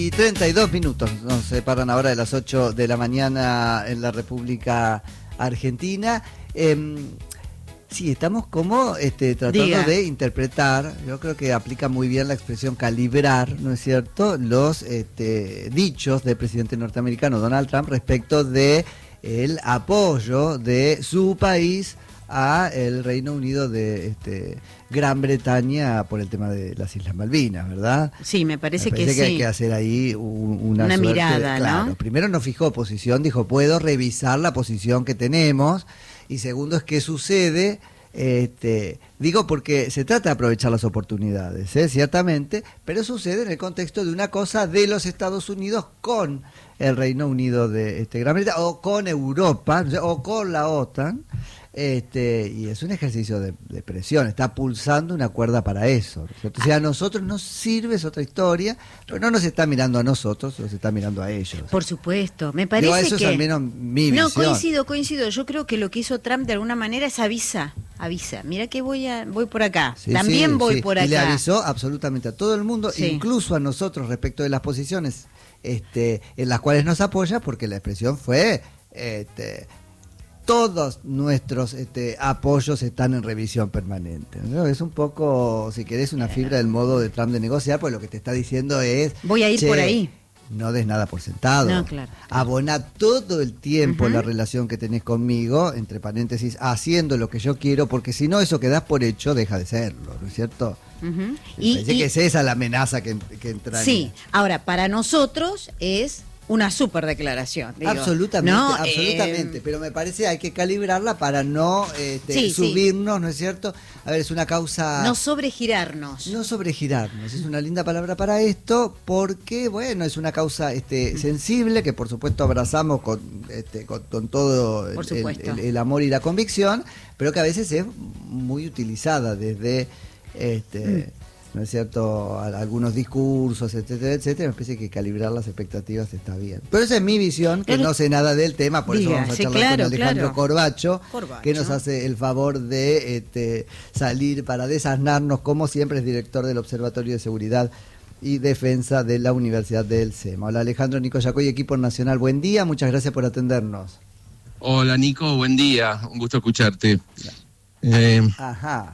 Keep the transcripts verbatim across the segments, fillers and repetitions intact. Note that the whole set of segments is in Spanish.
Y treinta y dos minutos nos separan ahora de las ocho de la mañana en la República Argentina. Eh, sí, estamos como este, tratando Diga. de interpretar, yo creo que aplica muy bien la expresión calibrar, ¿no es cierto?, los este, dichos del presidente norteamericano Donald Trump respecto de el apoyo de su país a el Reino Unido de este, Gran Bretaña por el tema de las Islas Malvinas, ¿verdad? Sí, me parece, me parece que, que sí. hay que hacer ahí un, una, una suerte, mirada, claro, ¿no? Primero no fijó posición, dijo, puedo revisar la posición que tenemos, y segundo es qué sucede. Este, digo porque se trata de aprovechar las oportunidades, ¿eh? Ciertamente, pero sucede en el contexto de una cosa de los Estados Unidos con el Reino Unido de este, Gran Bretaña, o con Europa, o con la OTAN, este, y es un ejercicio de, de presión, está pulsando una cuerda para eso, ¿cierto? O sea, a nosotros nos sirve, es otra historia, pero no nos está mirando a nosotros, nos está mirando a ellos. Por supuesto, me parece Digo, eso que... es al menos mi visión. No, coincido, coincido, yo creo que lo que hizo Trump de alguna manera es avisa, avisa, mira que voy a voy por acá, sí, también sí, voy sí. por acá. Y le avisó absolutamente a todo el mundo, sí. incluso a nosotros respecto de las posiciones este, en las cuales nos apoya, porque la expresión fue... Este, todos nuestros este, apoyos están en revisión permanente, ¿no? Es un poco, si querés, una fibra del modo de Trump de negociar, pues lo que te está diciendo es... Voy a ir por ahí. No des nada por sentado. No, claro, claro. Abona todo el tiempo uh-huh. la relación que tenés conmigo, entre paréntesis, haciendo lo que yo quiero, porque si no, eso que das por hecho deja de serlo, ¿no es cierto? Uh-huh. Y, parece y, que es esa la amenaza que, que entra. Sí, ahora, para nosotros es... una super declaración. Digo, absolutamente, ¿no? absolutamente, eh... pero me parece hay que calibrarla para no este, sí, subirnos, sí. ¿no es cierto? A ver, es una causa... No sobregirarnos. No sobregirarnos, es una linda palabra para esto, porque, bueno, es una causa este, sensible, que por supuesto abrazamos con, este, con, con todo el, el, el, el amor y la convicción, pero que a veces es muy utilizada desde... este mm. ¿no es cierto?, algunos discursos, etcétera, etcétera. Me parece que calibrar las expectativas está bien. Pero esa es mi visión, que el... no sé nada del tema, por Diga, eso vamos a sí, charlar claro, con Alejandro claro. Corbacho, Corbacho, que nos hace el favor de este, salir para desasnarnos, como siempre es director del Observatorio de Seguridad y Defensa de la Universidad del SEMA. Hola Alejandro, Nico Yacoy, equipo nacional, buen día, muchas gracias por atendernos. Hola Nico, buen día, un gusto escucharte. Eh... Ajá.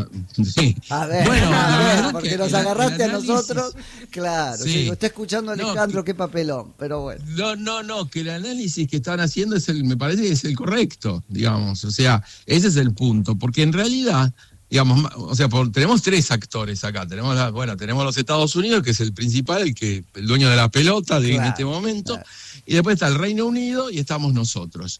Sí. A ver, bueno, a ver porque nos agarraste a nosotros, claro, sí. Sí, está escuchando a Alejandro, no, qué papelón, pero bueno. No, no, no, que el análisis que están haciendo es el, me parece que es el correcto, digamos, o sea, ese es el punto, porque en realidad, digamos, o sea, por, tenemos tres actores acá, tenemos la, bueno, tenemos los Estados Unidos, que es el principal, el que el dueño de la pelota de, claro, en este momento, claro. Y después está el Reino Unido y estamos nosotros.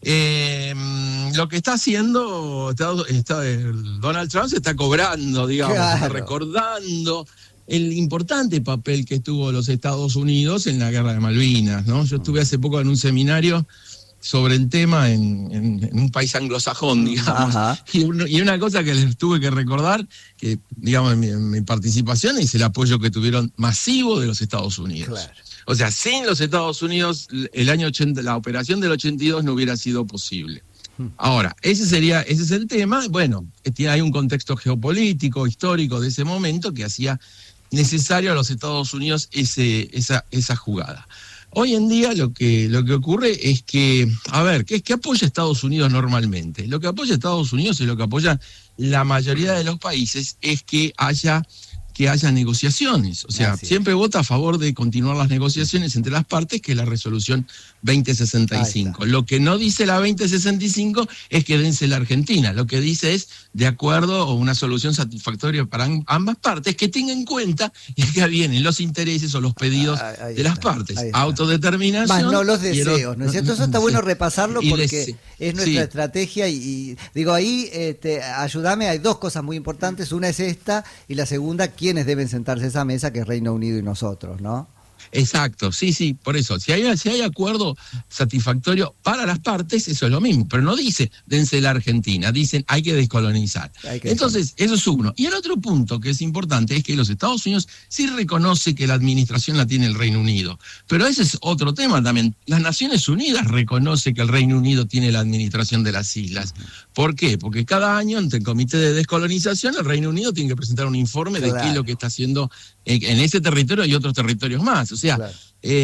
Eh, lo que está haciendo está, está, el Donald Trump se está cobrando, digamos, claro. Está recordando el importante papel que tuvo los Estados Unidos en la guerra de Malvinas, ¿no? Yo estuve hace poco en un seminario sobre el tema en, en, en un país anglosajón, digamos, y, uno, y una cosa que les tuve que recordar, que digamos en mi, en mi participación, es el apoyo que tuvieron masivo de los Estados Unidos. Claro. O sea, sin los Estados Unidos, el año ochenta, la operación del ochenta y dos no hubiera sido posible. Ahora, ese sería, ese es el tema. Bueno, hay un contexto geopolítico, histórico de ese momento que hacía necesario a los Estados Unidos ese, esa, esa jugada. Hoy en día lo que, lo que ocurre es que, a ver, ¿qué, ¿qué apoya Estados Unidos normalmente? Lo que apoya Estados Unidos y lo que apoya la mayoría de los países es que haya... que haya negociaciones, o sea, Así siempre es. vota a favor de continuar las negociaciones entre las partes, que es la resolución veinte sesenta y cinco. Lo que no dice la veinte sesenta y cinco es que dense la Argentina, lo que dice es de acuerdo o una solución satisfactoria para ambas partes, que tenga en cuenta que vienen los intereses o los pedidos ah, de está, las partes, autodeterminación. Más no los deseos, ¿no es cierto? Eso está bueno repasarlo porque les, es nuestra sí. estrategia y, y digo ahí, este, ayúdame, hay dos cosas muy importantes, una es esta y la segunda, quiénes deben sentarse a esa mesa, que es Reino Unido y nosotros, ¿no? Exacto, sí, sí, por eso. Si hay, si hay acuerdo satisfactorio para las partes, eso es lo mismo. Pero no dice, dense la Argentina, dicen, hay que descolonizar. Hay que Entonces, descolonizar. Eso es uno. Y el otro punto que es importante es que los Estados Unidos sí reconoce que la administración la tiene el Reino Unido. Pero ese es otro tema también. Las Naciones Unidas reconoce que el Reino Unido tiene la administración de las islas. ¿Por qué? Porque cada año, ante el Comité de Descolonización, el Reino Unido tiene que presentar un informe claro. de qué es lo que está haciendo en, en ese territorio y otros territorios más. O sea, claro.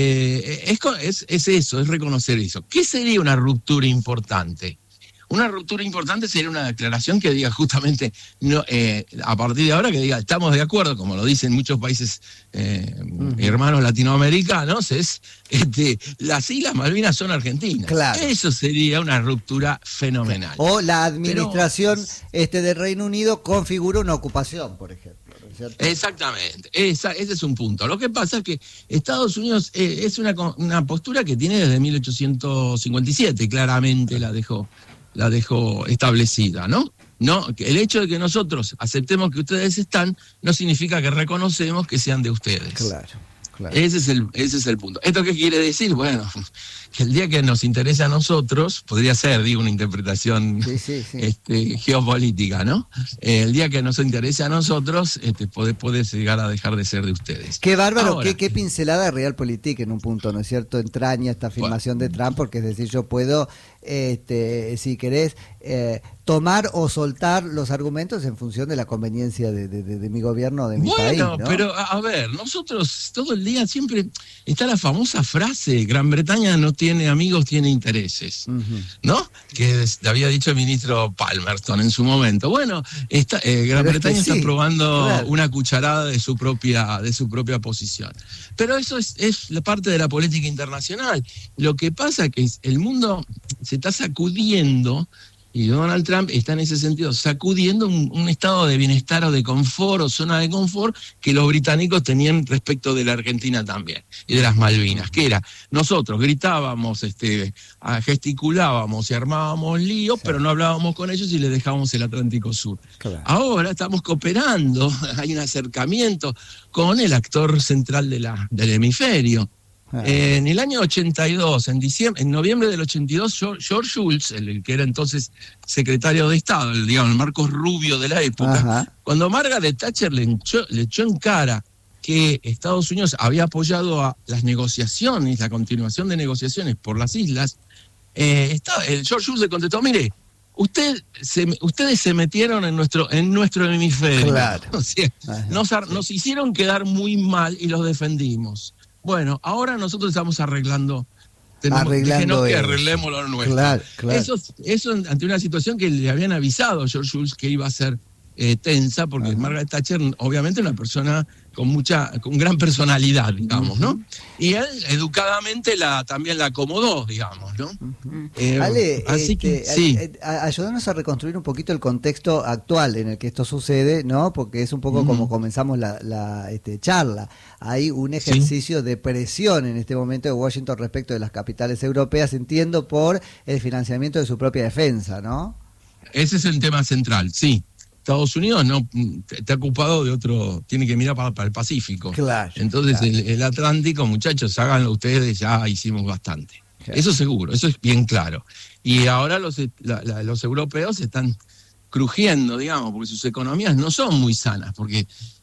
eh, es, es, es eso, es reconocer eso. ¿Qué sería una ruptura importante? Una ruptura importante sería una declaración que diga justamente, no, eh, a partir de ahora, que diga, estamos de acuerdo, como lo dicen muchos países eh, uh-huh. hermanos latinoamericanos, es este, las Islas Malvinas son argentinas. Claro. Eso sería una ruptura fenomenal. O la administración Pero, este, del Reino Unido configura una ocupación, por ejemplo. ¿no es cierto? Exactamente, esa, ese es un punto. Lo que pasa es que Estados Unidos eh, es una, una postura que tiene desde mil ochocientos cincuenta y siete, claramente la dejó. la dejó establecida, ¿no? No, el hecho de que nosotros aceptemos que ustedes están no significa que reconocemos que sean de ustedes. Claro, claro. Ese es el, ese es el punto. ¿Esto qué quiere decir? Bueno, que el día que nos interese a nosotros, podría ser, digo, una interpretación sí, sí, sí. Este, geopolítica, ¿no? Eh, el día que nos interese a nosotros, este, puede, puede llegar a dejar de ser de ustedes. Qué bárbaro, Ahora, qué, qué pincelada de Realpolitik en un punto, ¿no es cierto? Entraña esta afirmación bueno, de Trump, porque es decir, yo puedo, este, si querés, eh, tomar o soltar los argumentos en función de la conveniencia de, de, de, de mi gobierno o de mi bueno, país, ¿no? Pero a ver, nosotros todo el día siempre está la famosa frase, Gran Bretaña no tiene amigos, tiene intereses, uh-huh. ¿no? Que había dicho el ministro Palmerston en su momento. Bueno, está, eh, Gran pero Bretaña es que sí, está probando claro. una cucharada de su propia, de su propia posición. Pero eso es, es la parte de la política internacional. Lo que pasa es que el mundo se está sacudiendo. Y Donald Trump está en ese sentido sacudiendo un, un estado de bienestar o de confort o zona de confort que los británicos tenían respecto de la Argentina también y de las Malvinas, que era, nosotros gritábamos, este, gesticulábamos y armábamos líos, sí. pero no hablábamos con ellos y les dejábamos el Atlántico Sur. Claro. Ahora estamos cooperando, hay un acercamiento con el actor central de la, del hemisferio. Ah. Eh, en el año ochenta y dos, en diciembre, en noviembre del ochenta y dos, George Shultz, el, el que era entonces secretario de Estado, el, digamos, el Marcos Rubio de la época, Ajá. cuando Margaret Thatcher le echó, le echó en cara que Estados Unidos había apoyado a las negociaciones, la continuación de negociaciones por las islas, eh, está, el George Shultz le contestó, mire, Usted se, ustedes se metieron en nuestro, en nuestro hemisferio. Claro. O sea, nos, nos hicieron quedar muy mal y los defendimos. Bueno, ahora nosotros estamos arreglando, tenemos, arreglando que arreglemos lo nuestro. Claro, claro. Eso, eso ante una situación que le habían avisado a George Shultz que iba a ser eh, tensa, porque Ajá. Margaret Thatcher, obviamente, una persona con mucha, con gran personalidad, digamos, uh-huh. ¿no? Y él educadamente la, también la acomodó, digamos, ¿no? Uh-huh. eh, Ale, así este, que, sí. ayúdanos a reconstruir un poquito el contexto actual en el que esto sucede, ¿no? Porque es un poco uh-huh. como comenzamos la, la este, charla. Hay un ejercicio sí. de presión en este momento de Washington respecto de las capitales europeas, entiendo, por el financiamiento de su propia defensa, ¿no? Ese es el tema central, sí. Estados Unidos no está ocupado de otro, tiene que mirar para, para el Pacífico. Claro. Entonces claro. El, el Atlántico, muchachos, háganlo ustedes, ya hicimos bastante. Claro. Eso seguro, eso es bien claro. Y ahora los, la, la, los europeos están crujiendo, digamos, porque sus economías no son muy sanas, porque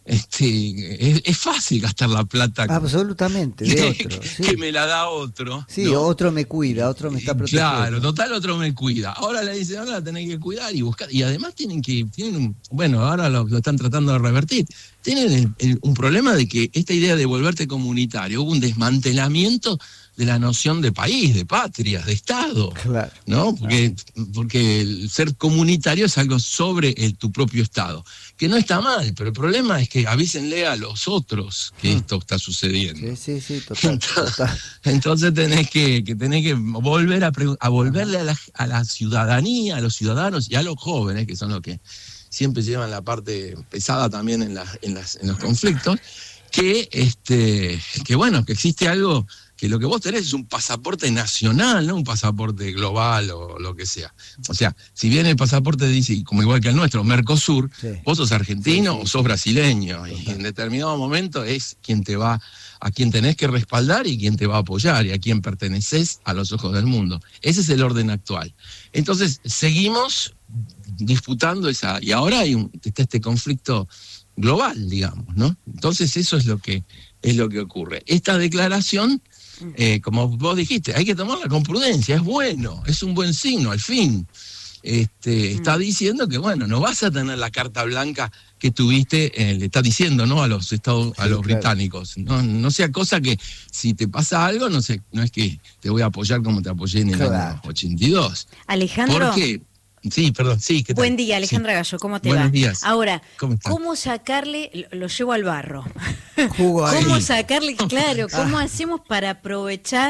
este es, es fácil gastar la plata. Absolutamente, de que, otro. Sí. Que me la da otro. Sí, ¿no? Otro me cuida, otro me está protegiendo. Claro, total, otro me cuida. Ahora le dicen, ahora la tenés que cuidar y buscar. Y además tienen que, tienen un, bueno, ahora lo, lo están tratando de revertir. Tienen el, el, un problema de que esta idea de volverte comunitario, hubo un desmantelamiento de la noción de país, de patria, de Estado, claro, ¿no? Porque, claro. porque el ser comunitario es algo sobre el, tu propio Estado, que no está mal, pero el problema es que avísenle a los otros que mm. esto está sucediendo. Sí, sí, sí, total. Entonces, total. entonces tenés que, que tenés que volver a, a volverle a la, a la ciudadanía, a los ciudadanos y a los jóvenes, que son los que siempre llevan la parte pesada también en, la, en, las, en los conflictos, que, este, que bueno, que existe algo que lo que vos tenés es un pasaporte nacional, no un pasaporte global o lo que sea. O sea, si bien el pasaporte dice, como igual que el nuestro, Mercosur, sí. vos sos argentino sí, sí. o sos brasileño, Total. y en determinado momento es quien te va, a quien tenés que respaldar y quien te va a apoyar y a quien perteneces a los ojos del mundo. Ese es el orden actual. Entonces, seguimos disputando esa, y ahora hay un, está este conflicto global, digamos, ¿no? Entonces eso es lo que, es lo que ocurre. Esta declaración, Eh, como vos dijiste, hay que tomarla con prudencia, es bueno, es un buen signo, al fin. este, mm. está diciendo que, bueno, no vas a tener la carta blanca que tuviste, eh, le está diciendo, ¿no? A los estados, sí, a los claro. británicos. No, no sea cosa que si te pasa algo, no sé, no es que te voy a apoyar como te apoyé en el claro. año ochenta y dos. Alejandro. ¿Por qué? Sí, perdón, sí. ¿qué tal? Buen día, Alejandra sí. Gallo, ¿cómo te Buenos va? días. Ahora, ¿Cómo, ¿cómo sacarle, lo, lo llevo al barro, Jugo ahí. ¿Cómo sacarle, claro, cómo ah. hacemos para aprovechar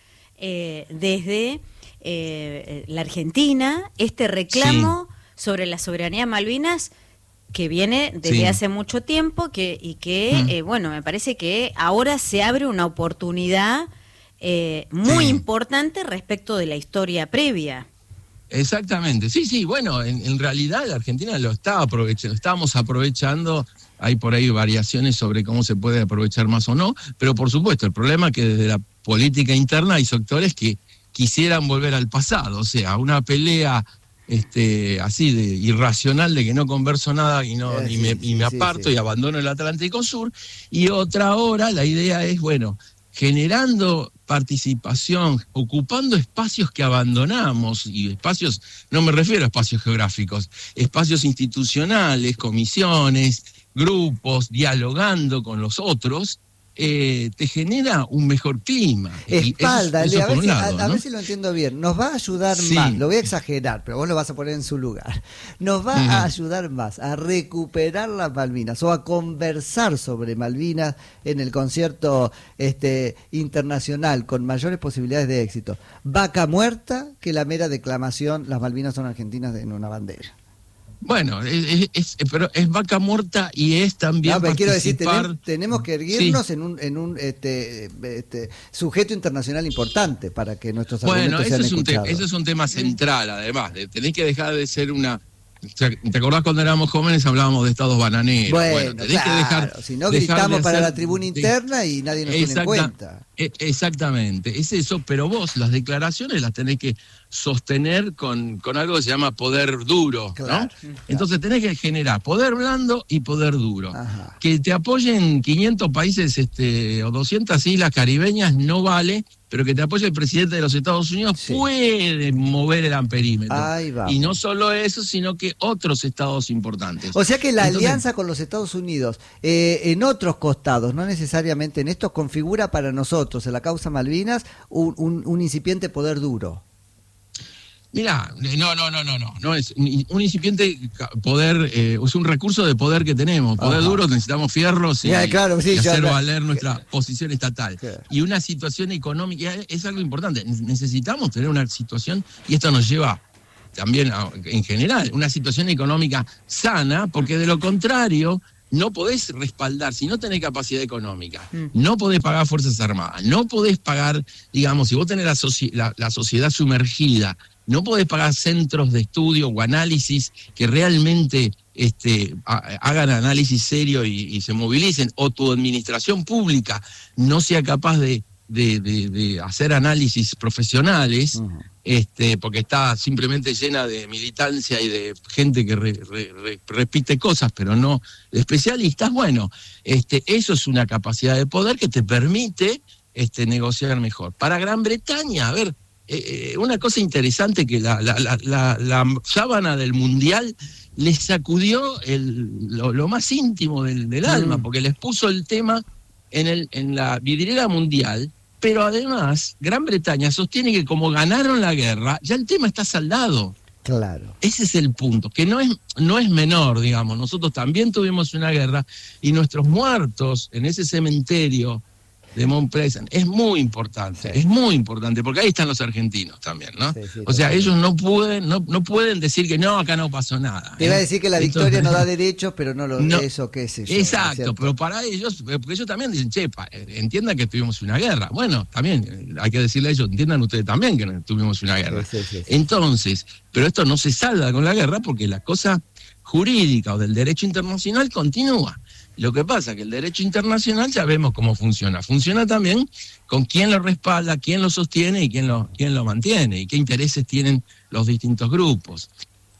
eh, desde eh, la Argentina este reclamo sí. sobre la soberanía Malvinas que viene desde sí. hace mucho tiempo que y que, mm. eh, bueno, me parece que ahora se abre una oportunidad eh, muy sí. importante respecto de la historia previa? Exactamente, sí, sí, bueno, en, en realidad la Argentina lo está aprovechando, estamos aprovechando, hay por ahí variaciones sobre cómo se puede aprovechar más o no, pero por supuesto, el problema es que desde la política interna hay sectores que quisieran volver al pasado, o sea, una pelea este así de irracional de que no converso nada y no eh, y, sí, me, y me aparto sí, sí. y abandono el Atlántico Sur, y otra ahora la idea es, bueno, generando participación, ocupando espacios que abandonamos, y espacios, no me refiero a espacios geográficos, espacios institucionales, comisiones, grupos, dialogando con los otros, eh, te genera un mejor clima. Espalda, eso, eso a, ver si, lado, a, a ¿no? ver si lo entiendo bien. Nos va a ayudar sí. más, lo voy a exagerar, pero vos lo vas a poner en su lugar. Nos va uh-huh. a ayudar más a recuperar las Malvinas o a conversar sobre Malvinas en el concierto este, internacional con mayores posibilidades de éxito. Vaca muerta que la mera declamación, las Malvinas son argentinas en una bandera. Bueno, es, es, pero es vaca muerta y es también no, pero quiero decir, tenemos, tenemos que erguirnos sí. en un, en un este, este, sujeto internacional importante para que nuestros bueno, argumentos sean es escuchados. Bueno, eso es un tema central, además. De, tenés que dejar de ser una... ¿Te acordás cuando éramos jóvenes hablábamos de estados bananeros? Bueno, bueno tenés claro, que dejar, si no dejar gritamos de para hacer, la tribuna interna de, y nadie nos exacta, tiene en cuenta. Exactamente, es eso, pero vos las declaraciones las tenés que sostener con, con algo que se llama poder duro, claro, ¿no? Claro. Entonces tenés que generar poder blando y poder duro. Ajá. Que te apoyen quinientos países este, o doscientas islas caribeñas no vale, pero que te apoye el presidente de los Estados Unidos sí. puede mover el amperímetro. Y no solo eso, sino que otros estados importantes. O sea que la Entonces, alianza con los Estados Unidos, eh, en otros costados, no necesariamente en estos, configura para nosotros, en la causa Malvinas, un, un, un incipiente poder duro. Mirá, no, no, no, no, no, no es un incipiente poder, eh, es un recurso de poder que tenemos. Poder Ajá. duro, necesitamos fierros y, ya, claro, sí, y hacer ya, valer nuestra que, posición estatal. Que, y una situación económica es algo importante. Necesitamos tener una situación, y esto nos lleva también a, en general, una situación económica sana, porque de lo contrario no podés respaldar, si no tenés capacidad económica, mm. no podés pagar Fuerzas Armadas, no podés pagar, digamos, si vos tenés la, soci, la, la sociedad sumergida, no podés pagar centros de estudio o análisis que realmente este, ha, hagan análisis serio y, y se movilicen, o tu administración pública no sea capaz de, de, de, de hacer análisis profesionales, uh-huh. este, porque está simplemente llena de militancia y de gente que re, re, re, repite cosas, pero no de especialistas. Bueno, este, eso es una capacidad de poder que te permite este, negociar mejor. Para Gran Bretaña, a ver, Eh, una cosa interesante que la, la, la, la, la sábana del Mundial les sacudió el, lo, lo más íntimo del, del mm. alma, porque les puso el tema en, el, en la vidriera mundial, pero además Gran Bretaña sostiene que como ganaron la guerra, ya el tema está saldado. Claro. Ese es el punto, que no es, no es menor, digamos. Nosotros también tuvimos una guerra y nuestros muertos en ese cementerio de Mount Pleasant es muy importante, sí. es muy importante, porque ahí están los argentinos también, ¿no? Sí, sí, o sea, totalmente. ellos no pueden, no, no pueden decir que no, acá no pasó nada. Te iba a decir que la Entonces, victoria no da derechos, pero no lo no, eso, qué sé yo. Exacto, pero para ellos, porque ellos también dicen, che, pa, entiendan que tuvimos una guerra. Bueno, también hay que decirle a ellos, entiendan ustedes también que tuvimos una guerra. Sí, sí, sí, sí. Entonces, pero esto no se salda con la guerra porque la cosa jurídica o del derecho internacional continúa. Lo que pasa es que el derecho internacional ya vemos cómo funciona. Funciona también con quién lo respalda, quién lo sostiene y quién lo, quién lo mantiene, y qué intereses tienen los distintos grupos.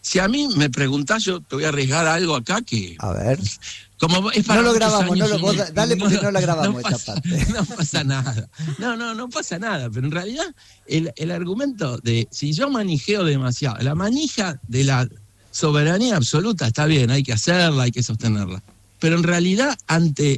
si a mí me preguntás, yo te voy a arriesgar algo acá que... A ver. Como es para no lo grabamos, no lo, un... vos, dale porque no, no la grabamos no esta pasa, parte. No pasa nada. No, no, no pasa nada. Pero en realidad, el, el argumento de si yo manijeo demasiado, la manija de la soberanía absoluta está bien, hay que hacerla, hay que sostenerla. Pero en realidad, ante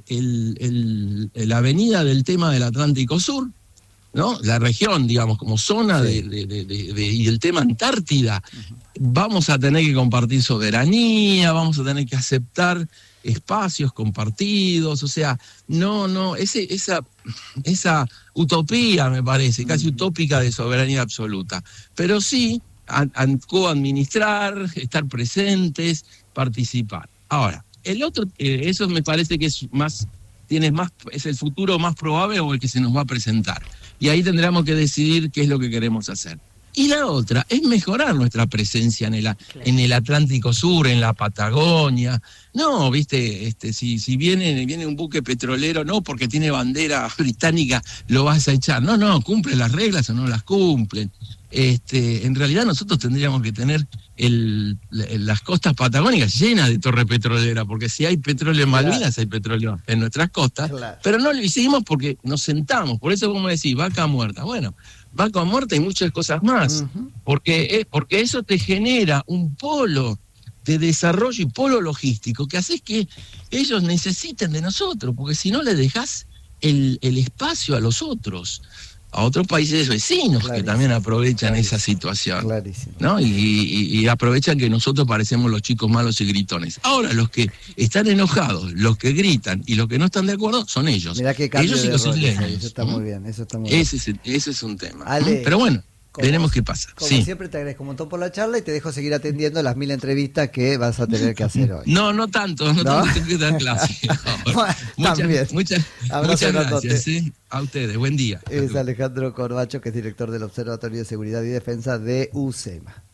el, el, la avenida del tema del Atlántico Sur, ¿no? La región, digamos, como zona sí. de, de, de, de, y el tema Antártida, uh-huh. vamos a tener que compartir soberanía, vamos a tener que aceptar espacios compartidos, o sea, no, no, ese, esa, esa utopía, me parece, casi uh-huh. utópica de soberanía absoluta, pero sí a, a coadministrar, estar presentes, participar. Ahora, el otro, eh, eso me parece que es más, tienes más, es el futuro más probable o el que se nos va a presentar. Y ahí tendremos que decidir qué es lo que queremos hacer. Y la otra es mejorar nuestra presencia en el, claro. en el Atlántico Sur, en la Patagonia. No, viste, este, si, si viene, viene un buque petrolero, no porque tiene bandera británica lo vas a echar. No, no, cumple las reglas o no las cumplen. Este, en realidad nosotros tendríamos que tener el, las costas patagónicas llenas de torre petrolera, porque si hay petróleo en Malvinas, claro. hay petróleo en nuestras costas, claro. pero no lo hicimos porque nos sentamos. Por eso, como decís, vaca muerta. Bueno, vaca muerta y muchas cosas más, uh-huh. porque, eh, porque eso te genera un polo de desarrollo y polo logístico que haces que ellos necesiten de nosotros, porque si no le dejás el, el espacio a los otros, a otros países vecinos Clarísimo. que también aprovechan Clarísimo. esa situación, Clarísimo. ¿no? Y, y, y aprovechan que nosotros parecemos los chicos malos y gritones. Ahora, los que están enojados, los que gritan y los que no están de acuerdo son ellos. Mirá qué cambio ellos y de los roles, isleños. Eso está muy bien, eso está muy bien. Ese es, ese es un tema. Ale, pero bueno, como, veremos qué pasa. Como sí. siempre te agradezco un montón por la charla y te dejo seguir atendiendo las mil entrevistas que vas a tener que hacer hoy. No, no tanto, no, ¿No? tanto tengo que dar clase. No, bueno, muchas, también. muchas, muchas gracias. ¿sí? A ustedes, buen día. Es Alejandro Corbacho, que es director del Observatorio de Seguridad y Defensa de UCEMA.